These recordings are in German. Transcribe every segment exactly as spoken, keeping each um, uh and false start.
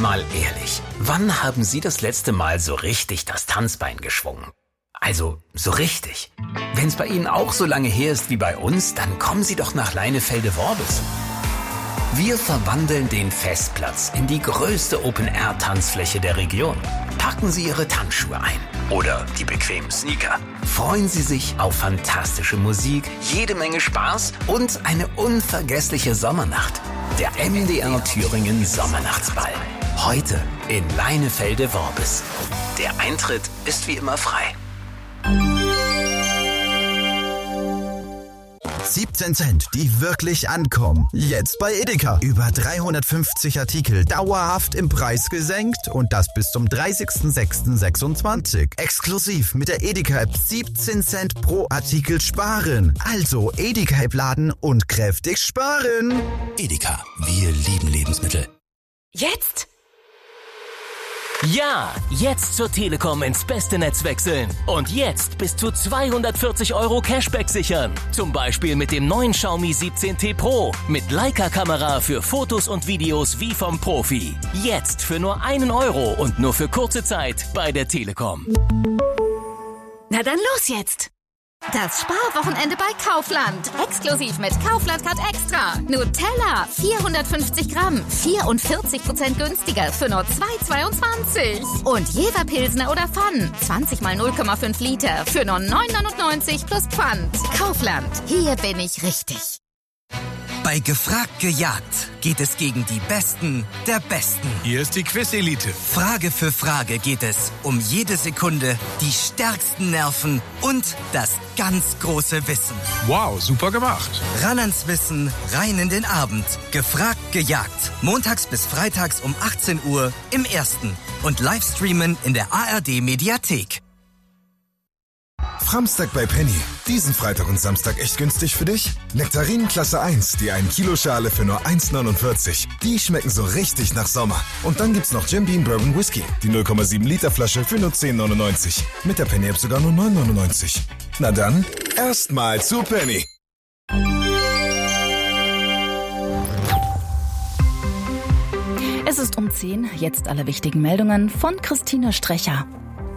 mal ehrlich, wann haben Sie das letzte Mal so richtig das Tanzbein geschwungen? Also so richtig. Wenn es bei Ihnen auch so lange her ist wie bei uns, dann kommen Sie doch nach Leinefelde-Worbis. Wir verwandeln den Festplatz in die größte Open-Air-Tanzfläche der Region. Packen Sie Ihre Tanzschuhe ein oder die bequemen Sneaker. Freuen Sie sich auf fantastische Musik, jede Menge Spaß und eine unvergessliche Sommernacht. Der M D R Thüringen Sommernachtsball. Heute in Leinefelde-Worbis. Der Eintritt ist wie immer frei. siebzehn Cent, die wirklich ankommen. Jetzt bei Edeka. Über dreihundertfünfzig Artikel dauerhaft im Preis gesenkt und das bis zum dreißigsten sechsten sechsundzwanzig. Exklusiv mit der Edeka-App siebzehn Cent pro Artikel sparen. Also Edeka-App laden und kräftig sparen. Edeka, wir lieben Lebensmittel. Jetzt? Ja, jetzt zur Telekom ins beste Netz wechseln. Und jetzt bis zu zweihundertvierzig Euro Cashback sichern. Zum Beispiel mit dem neuen Xiaomi siebzehn T Pro. Mit Leica-Kamera für Fotos und Videos wie vom Profi. Jetzt für nur einen Euro und nur für kurze Zeit bei der Telekom. Na dann los jetzt! Das Sparwochenende bei Kaufland. Exklusiv mit Kaufland Card Extra. Nutella, vierhundertfünfzig Gramm, vierundvierzig Prozent günstiger für nur zwei Euro zweiundzwanzig. Und Jever Pilsner oder Pfann, zwanzig mal null Komma fünf Liter für nur neun Euro neunundneunzig plus Pfand. Kaufland, hier bin ich richtig. Bei Gefragt gejagt geht es gegen die Besten der Besten. Hier ist die Quiz-Elite. Frage für Frage geht es um jede Sekunde, die stärksten Nerven und das ganz große Wissen. Wow, super gemacht. Ran ans Wissen, rein in den Abend. Gefragt gejagt. Montags bis freitags um achtzehn Uhr im Ersten. Und Livestreamen in der A R D-Mediathek. Framstag bei Penny. Diesen Freitag und Samstag echt günstig für dich? Nektarinen Klasse eins, die ein Kilo Schale für nur eins Euro neunundvierzig. Die schmecken so richtig nach Sommer. Und dann gibt's noch Jim Beam Bourbon Whisky, die null Komma sieben Liter Flasche für nur zehn Euro neunundneunzig. Mit der Penny App sogar nur neun Euro neunundneunzig. Na dann, erstmal zu Penny. Es ist um zehn, jetzt alle wichtigen Meldungen von Christine Strecher.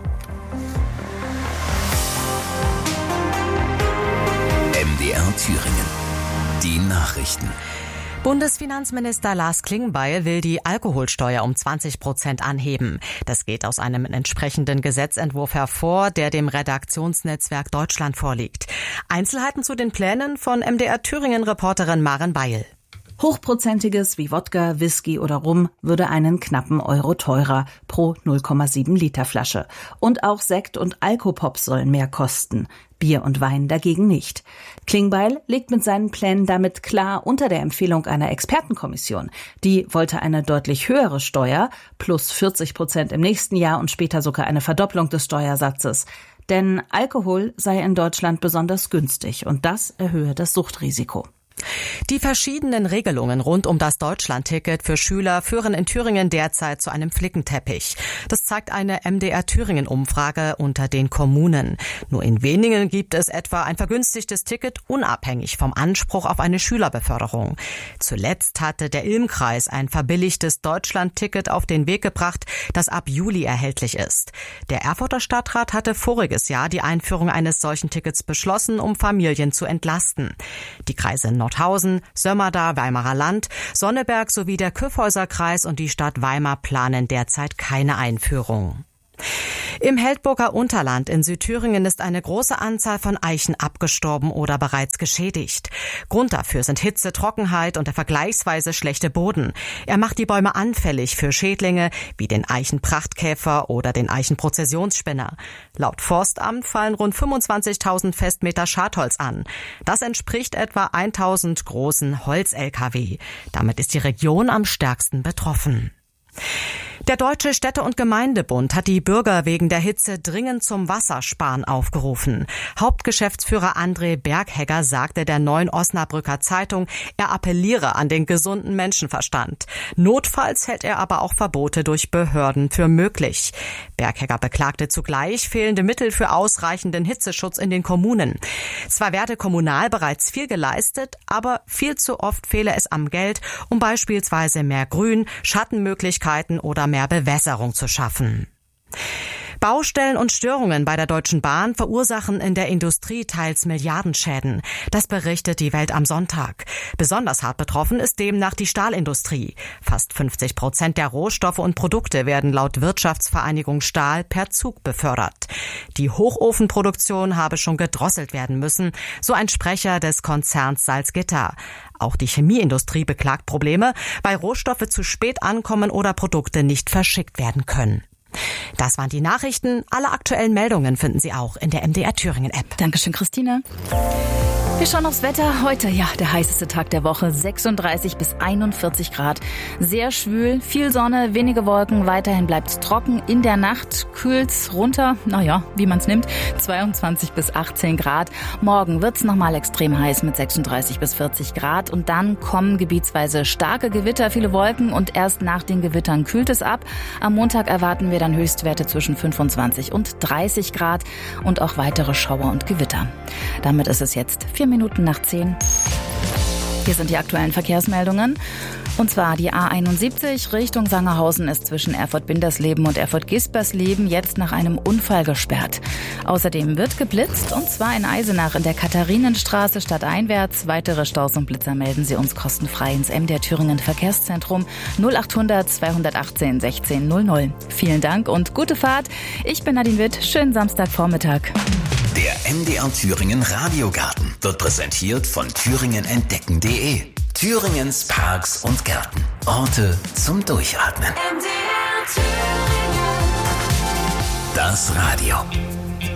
M D R Thüringen. Die Nachrichten. Bundesfinanzminister Lars Klingbeil will die Alkoholsteuer um zwanzig Prozent anheben. Das geht aus einem entsprechenden Gesetzentwurf hervor, der dem Redaktionsnetzwerk Deutschland vorliegt. Einzelheiten zu den Plänen von M D R Thüringen-Reporterin Maren Beil. Hochprozentiges wie Wodka, Whisky oder Rum würde einen knappen Euro teurer pro null Komma sieben Liter Flasche. Und auch Sekt und Alkopops sollen mehr kosten. Bier und Wein dagegen nicht. Klingbeil liegt mit seinen Plänen damit klar unter der Empfehlung einer Expertenkommission. Die wollte eine deutlich höhere Steuer, plus vierzig Prozent im nächsten Jahr und später sogar eine Verdopplung des Steuersatzes. Denn Alkohol sei in Deutschland besonders günstig und das erhöhe das Suchtrisiko. Die verschiedenen Regelungen rund um das Deutschlandticket für Schüler führen in Thüringen derzeit zu einem Flickenteppich. Das zeigt eine M D R Thüringen-Umfrage unter den Kommunen. Nur in wenigen gibt es etwa ein vergünstigtes Ticket unabhängig vom Anspruch auf eine Schülerbeförderung. Zuletzt hatte der Ilm-Kreis ein verbilligtes Deutschlandticket auf den Weg gebracht, das ab Juli erhältlich ist. Der Erfurter Stadtrat hatte voriges Jahr die Einführung eines solchen Tickets beschlossen, um Familien zu entlasten. Die Kreise Nordhausen, Sömmerda, Weimarer Land, Sonneberg sowie der Kyffhäuser-Kreis und die Stadt Weimar planen derzeit keine Einführung. Im Heldburger Unterland in Südthüringen ist eine große Anzahl von Eichen abgestorben oder bereits geschädigt. Grund dafür sind Hitze, Trockenheit und der vergleichsweise schlechte Boden. Er macht die Bäume anfällig für Schädlinge wie den Eichenprachtkäfer oder den Eichenprozessionsspinner. Laut Forstamt fallen rund fünfundzwanzigtausend Festmeter Schadholz an. Das entspricht etwa tausend großen Holz-L K W. Damit ist die Region am stärksten betroffen. Der Deutsche Städte- und Gemeindebund hat die Bürger wegen der Hitze dringend zum Wassersparen aufgerufen. Hauptgeschäftsführer André Berghegger sagte der Neuen Osnabrücker Zeitung, er appelliere an den gesunden Menschenverstand. Notfalls hält er aber auch Verbote durch Behörden für möglich. Berghegger beklagte zugleich fehlende Mittel für ausreichenden Hitzeschutz in den Kommunen. Zwar werde kommunal bereits viel geleistet, aber viel zu oft fehle es am Geld, um beispielsweise mehr Grün, Schattenmöglichkeiten oder mehr Bewässerung zu schaffen. Baustellen und Störungen bei der Deutschen Bahn verursachen in der Industrie teils Milliardenschäden. Das berichtet die Welt am Sonntag. Besonders hart betroffen ist demnach die Stahlindustrie. Fast fünfzig Prozent der Rohstoffe und Produkte werden laut Wirtschaftsvereinigung Stahl per Zug befördert. Die Hochofenproduktion habe schon gedrosselt werden müssen, so ein Sprecher des Konzerns Salzgitter. Auch die Chemieindustrie beklagt Probleme, weil Rohstoffe zu spät ankommen oder Produkte nicht verschickt werden können. Das waren die Nachrichten. Alle aktuellen Meldungen finden Sie auch in der M D R Thüringen App. Dankeschön, Christine. Wir schauen aufs Wetter. Heute, ja, der heißeste Tag der Woche. sechsunddreißig bis einundvierzig Grad. Sehr schwül, viel Sonne, wenige Wolken. Weiterhin bleibt's trocken. In der Nacht kühlt's runter. Naja, wie man's nimmt. zweiundzwanzig bis achtzehn Grad. Morgen wird's nochmal extrem heiß mit sechsunddreißig bis vierzig Grad. Und dann kommen gebietsweise starke Gewitter, viele Wolken. Und erst nach den Gewittern kühlt es ab. Am Montag erwarten wir dann Höchstwerte zwischen fünfundzwanzig und dreißig Grad. Und auch weitere Schauer und Gewitter. Damit ist es jetzt vier Minuten nach zehn. Hier sind die aktuellen Verkehrsmeldungen. Und zwar die A einundsiebzig Richtung Sangerhausen ist zwischen Erfurt-Bindersleben und Erfurt-Gispersleben jetzt nach einem Unfall gesperrt. Außerdem wird geblitzt, und zwar in Eisenach in der Katharinenstraße stadteinwärts. Weitere Staus und Blitzer melden Sie uns kostenfrei ins M D R Thüringen Verkehrszentrum null achthundert zweihundertachtzehn sechzehn null null. Vielen Dank und gute Fahrt. Ich bin Nadine Witt. Schönen Samstagvormittag. Der M D R Thüringen Radiogarten wird präsentiert von thüringen entdecken punkt de. Thüringens Parks und Gärten. Orte zum Durchatmen. M D R Thüringen. Das Radio.